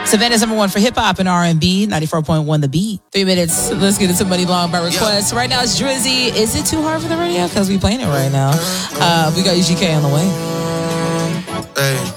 Savannah's number one for hip hop and R&B, 94.1 The Beat. 3 minutes. Let's get into Money Long by request. Right now it's Drizzy. Is it too hard for the radio? Because we playing it right now. We got UGK on the way. Hey.